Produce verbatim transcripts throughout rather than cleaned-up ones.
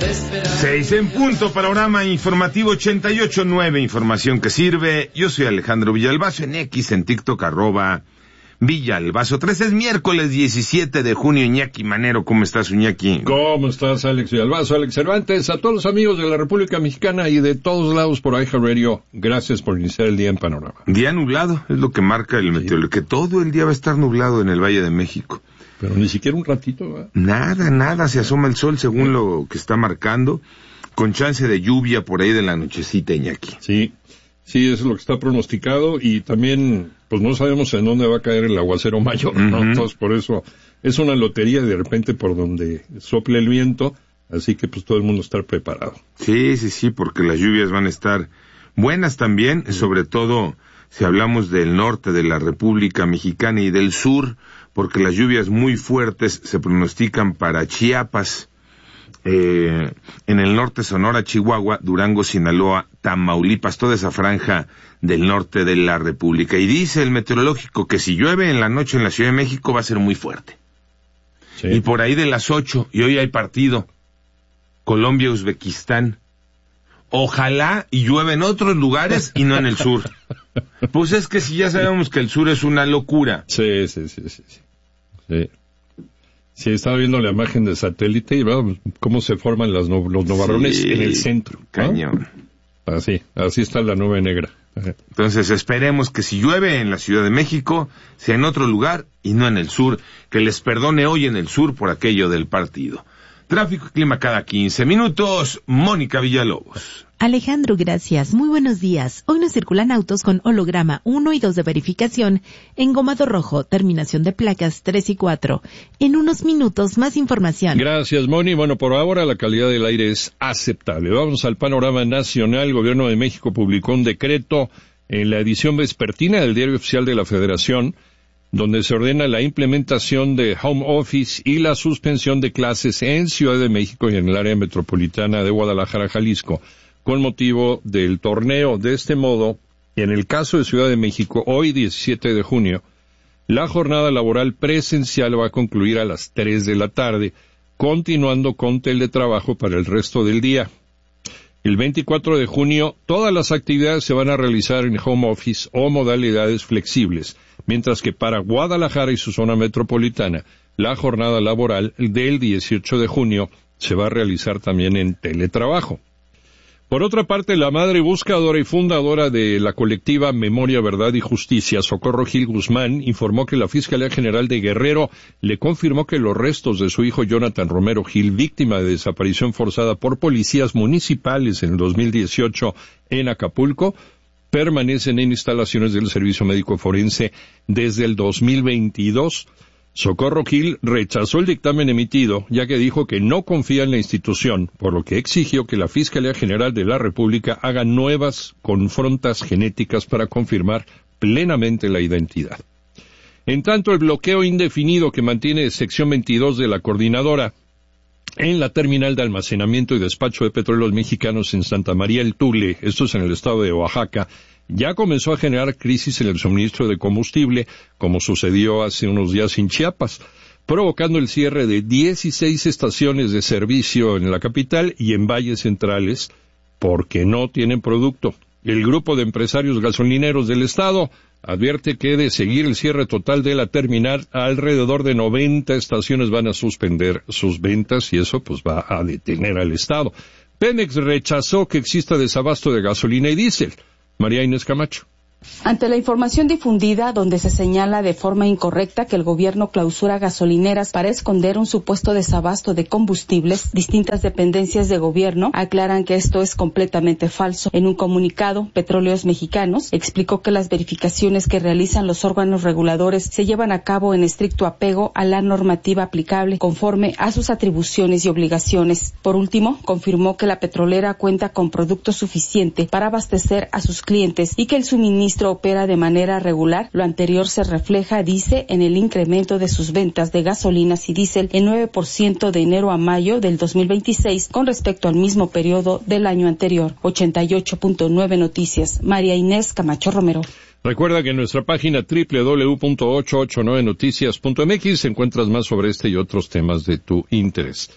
Seis en punto, panorama informativo ochenta y ocho punto nueve, información que sirve. Yo soy Alejandro Villalbazo, en X, en TikTok, arroba Villalbazo. tres es miércoles diecisiete de junio. Iñaki Manero, ¿cómo estás, Iñaki? ¿Cómo estás, Alex Villalbazo, Alex Cervantes? A todos los amigos de la República Mexicana y de todos lados por iHeartRadio, gracias por iniciar el día en Panorama. Día nublado, es lo que marca el sí. meteorólogo, que todo el día va a estar nublado en el Valle de México. Pero ni siquiera un ratito, ¿verdad? Nada, nada, se asoma el sol según sí. lo que está marcando, con chance de lluvia por ahí de la nochecita, Iñaki. Sí, sí, eso es lo que está pronosticado, y también, pues no sabemos en dónde va a caer el aguacero mayor, ¿no? Uh-huh. Entonces, por eso, es una lotería de repente por donde sople el viento, así que pues todo el mundo está preparado. Sí, sí, sí, porque las lluvias van a estar buenas también, sí. sobre todo si hablamos del norte de la República Mexicana y del sur, porque las lluvias muy fuertes se pronostican para Chiapas, eh, en el norte Sonora, Chihuahua, Durango, Sinaloa, Tamaulipas, toda esa franja del norte de la República. Y dice el meteorológico que si llueve en la noche en la Ciudad de México va a ser muy fuerte. Sí. Y por ahí de las ocho, y hoy hay partido, Colombia-Uzbekistán. Ojalá y llueve en otros lugares y no en el sur. Pues es que si ya sabemos que el sur es una locura. Sí, sí, sí, sí. Sí, sí estaba viendo la imagen de satélite y veo cómo se forman las no, los nubarrones sí, en el centro, ¿no? Cañón. Así, así está la nube negra. Entonces esperemos que si llueve en la Ciudad de México, sea en otro lugar y no en el sur, que les perdone hoy en el sur por aquello del partido. Tráfico y clima cada quince minutos. Mónica Villalobos. Alejandro, gracias. Muy buenos días. Hoy nos circulan autos con holograma uno y dos de verificación, engomado rojo, terminación de placas tres y cuatro. En unos minutos, más información. Gracias, Moni. Bueno, por ahora la calidad del aire es aceptable. Vamos al panorama nacional. El Gobierno de México publicó un decreto en la edición vespertina del Diario Oficial de la Federación, donde se ordena la implementación de home office y la suspensión de clases en Ciudad de México y en el área metropolitana de Guadalajara, Jalisco, con motivo del torneo. De este modo, en el caso de Ciudad de México, hoy diecisiete de junio, la jornada laboral presencial va a concluir a las tres de la tarde, continuando con teletrabajo para el resto del día. El veinticuatro de junio, todas las actividades se van a realizar en home office o modalidades flexibles, mientras que para Guadalajara y su zona metropolitana, la jornada laboral del dieciocho de junio se va a realizar también en teletrabajo. Por otra parte, la madre buscadora y fundadora de la colectiva Memoria, Verdad y Justicia, Socorro Gil Guzmán, informó que la Fiscalía General de Guerrero le confirmó que los restos de su hijo Jonathan Romero Gil, víctima de desaparición forzada por policías municipales en el dos mil dieciocho en Acapulco, permanecen en instalaciones del Servicio Médico Forense desde el dos mil veintidós. Socorro Gil rechazó el dictamen emitido, ya que dijo que no confía en la institución, por lo que exigió que la Fiscalía General de la República haga nuevas confrontas genéticas para confirmar plenamente la identidad. En tanto, el bloqueo indefinido que mantiene sección veintidós de la Coordinadora en la terminal de almacenamiento y despacho de petróleos mexicanos en Santa María el Tule, esto es en el estado de Oaxaca, ya comenzó a generar crisis en el suministro de combustible, como sucedió hace unos días en Chiapas, provocando el cierre de dieciséis estaciones de servicio en la capital y en valles centrales, porque no tienen producto. El grupo de empresarios gasolineros del estado advierte que de seguir el cierre total de la terminal, alrededor de noventa estaciones van a suspender sus ventas y eso pues va a detener al estado. Pemex rechazó que exista desabasto de gasolina y diésel. María Inés Camacho. Ante la información difundida donde se señala de forma incorrecta que el gobierno clausura gasolineras para esconder un supuesto desabasto de combustibles, distintas dependencias de gobierno aclaran que esto es completamente falso. En un comunicado, Petróleos Mexicanos explicó que las verificaciones que realizan los órganos reguladores se llevan a cabo en estricto apego a la normativa aplicable conforme a sus atribuciones y obligaciones. Por último, confirmó que la petrolera cuenta con producto suficiente para abastecer a sus clientes y que el suministro opera de manera regular. Lo anterior se refleja, dice, en el incremento de sus ventas de gasolinas y diésel en nueve por ciento de enero a mayo del dos mil veintiséis con respecto al mismo periodo del año anterior. ochenta y ocho punto nueve Noticias. María Inés Camacho Romero. Recuerda que en nuestra página doble u doble u doble u punto ochocientos ochenta y nueve noticias punto m x encuentras más sobre este y otros temas de tu interés.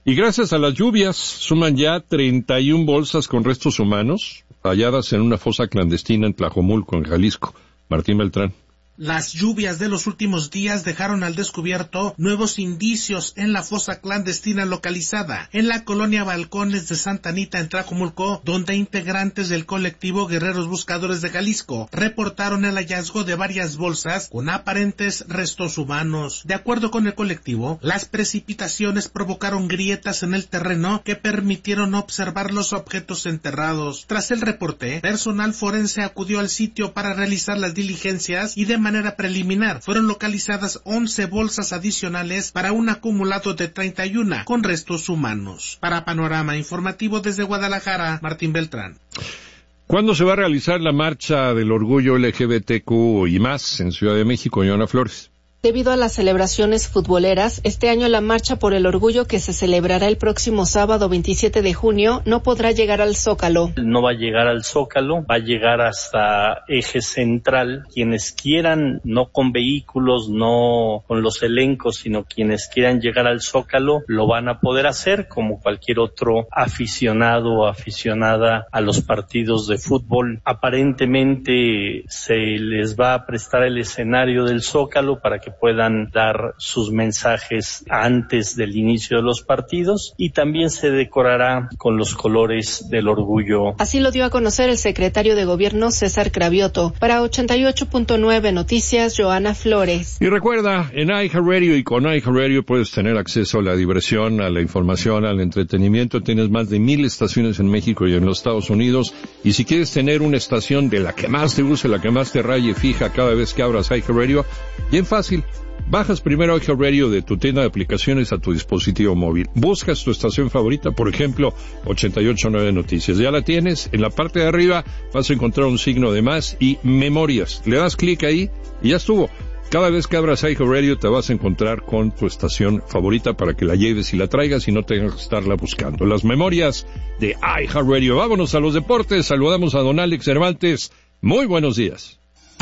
Y gracias a las lluvias, suman ya treinta y una bolsas con restos humanos halladas en una fosa clandestina en Tlajomulco, en Jalisco. Martín Beltrán. Las lluvias de los últimos días dejaron al descubierto nuevos indicios en la fosa clandestina localizada en la colonia Balcones de Santa Anita en Tlajomulco, donde integrantes del colectivo Guerreros Buscadores de Jalisco reportaron el hallazgo de varias bolsas con aparentes restos humanos. De acuerdo con el colectivo, las precipitaciones provocaron grietas en el terreno que permitieron observar los objetos enterrados. Tras el reporte, personal forense acudió al sitio para realizar las diligencias y de manera preliminar fueron localizadas once bolsas adicionales para un acumulado de treinta y uno con restos humanos. Para Panorama Informativo desde Guadalajara, Martín Beltrán. ¿Cuándo se va a realizar la marcha del orgullo L G B T Q y más en Ciudad de México, Joana Flores? Debido a las celebraciones futboleras, este año la Marcha por el Orgullo, que se celebrará el próximo sábado veintisiete de junio, no podrá llegar al Zócalo. No va a llegar al Zócalo, va a llegar hasta Eje Central. Quienes quieran, no con vehículos, no con los elencos, sino quienes quieran llegar al Zócalo, lo van a poder hacer como cualquier otro aficionado o aficionada a los partidos de fútbol. Aparentemente se les va a prestar el escenario del Zócalo para que puedan dar sus mensajes antes del inicio de los partidos, y también se decorará con los colores del orgullo. Así lo dio a conocer el secretario de Gobierno César Cravioto. Para ochenta y ocho punto nueve Noticias, Joana Flores. Y recuerda, en iHeartRadio y con iHeartRadio puedes tener acceso a la diversión, a la información, al entretenimiento. Tienes más de mil estaciones en México y en los Estados Unidos. Y si quieres tener una estación de la que más te guste, la que más te raye fija cada vez que abras iHeartRadio, bien fácil. Bajas primero iHeartRadio de tu tienda de aplicaciones a tu dispositivo móvil. Buscas tu estación favorita, por ejemplo, ochenta y ocho punto nueve Noticias. Ya la tienes. En la parte de arriba vas a encontrar un signo de más y memorias. Le das clic ahí y ya estuvo. Cada vez que abras iHeartRadio te vas a encontrar con tu estación favorita para que la lleves y la traigas y no tengas que estarla buscando. Las memorias de iHeartRadio. Vámonos a los deportes. Saludamos a don Alex Cervantes. Muy buenos días.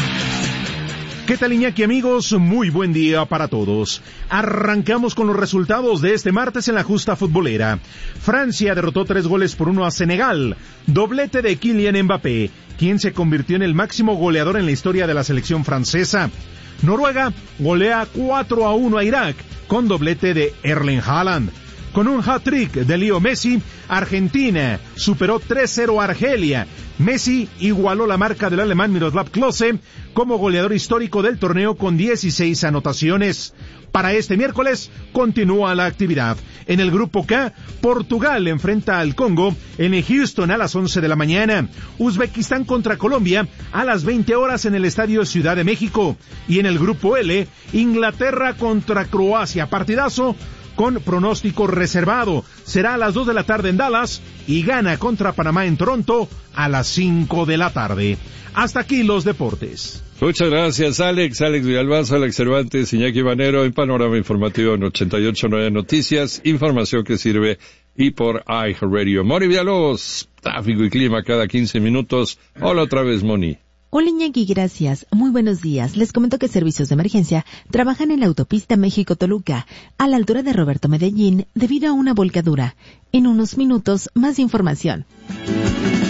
¿Qué tal, Iñaki, amigos? Muy buen día para todos. Arrancamos con los resultados de este martes en la justa futbolera. Francia derrotó tres goles por uno a Senegal. Doblete de Kylian Mbappé, quien se convirtió en el máximo goleador en la historia de la selección francesa. Noruega golea cuatro a uno a Irak, con doblete de Erling Haaland. Con un hat-trick de Leo Messi, Argentina superó tres cero a Argelia. Messi igualó la marca del alemán Miroslav Klose como goleador histórico del torneo con dieciséis anotaciones. Para este miércoles continúa la actividad. En el grupo K, Portugal enfrenta al Congo en Houston a las once de la mañana. Uzbekistán contra Colombia a las veinte horas en el Estadio Ciudad de México. Y en el grupo L, Inglaterra contra Croacia. Partidazo con pronóstico reservado. Será a las dos de la tarde en Dallas y Ghana contra Panamá en Toronto a las cinco de la tarde. Hasta aquí los deportes. Muchas gracias, Alex. Alex Villalbazo, Alex Cervantes, Iñaki Manero en Panorama Informativo en ochenta y ocho punto nueve Noticias. Información que sirve y por iHeartRadio. Moni Villalobos, tráfico y clima cada quince minutos. Hola otra vez, Moni. Hola, Iñaki, gracias. Muy buenos días. Les comento que servicios de emergencia trabajan en la autopista México-Toluca, a la altura de Roberto Medellín, debido a una volcadura. En unos minutos, más información.